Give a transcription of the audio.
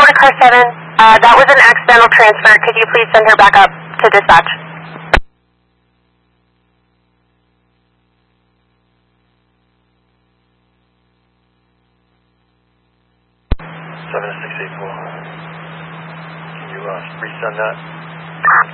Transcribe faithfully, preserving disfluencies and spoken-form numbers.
four to car seven. Uh, that was an accidental transfer. Could you please send her back up to dispatch? seven six eight four. Can you uh, resend that?